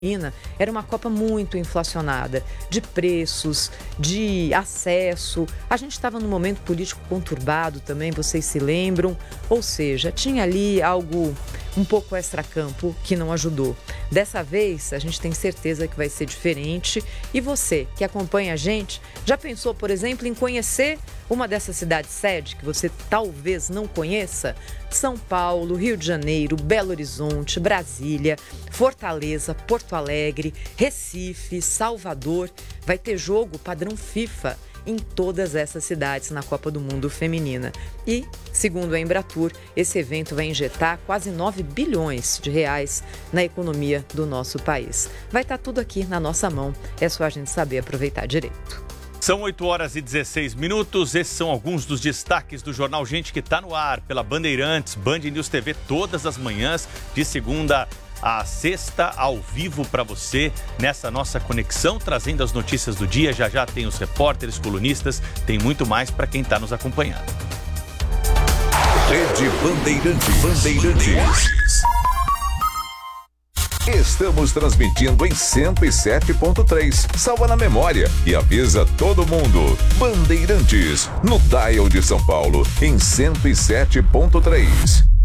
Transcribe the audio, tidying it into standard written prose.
Era uma Copa muito inflacionada, de preços, de acesso. A gente estava num momento político conturbado também, vocês se lembram? Ou seja, tinha ali algo um pouco extracampo que não ajudou. Dessa vez, a gente tem certeza que vai ser diferente. E você, que acompanha a gente, já pensou, por exemplo, em conhecer uma dessas cidades sede que você talvez não conheça? São Paulo, Rio de Janeiro, Belo Horizonte, Brasília, Fortaleza, Porto Alegre, Recife, Salvador. Vai ter jogo padrão FIFA em todas essas cidades na Copa do Mundo Feminina. E, segundo a Embratur, esse evento vai injetar quase 9 bilhões de reais na economia do nosso país. Vai estar tudo aqui na nossa mão, é só a gente saber aproveitar direito. São 8h16. Esses são alguns dos destaques do Jornal Gente, que está no ar pela Bandeirantes, Band News TV, todas as manhãs, de segunda a sexta, ao vivo para você, nessa nossa conexão, trazendo as notícias do dia. Já já tem os repórteres, colunistas, tem muito mais para quem está nos acompanhando. Rede Bandeirantes. Estamos transmitindo em 107.3. Salva na memória e avisa todo mundo. Bandeirantes, no dial de São Paulo, em 107.3.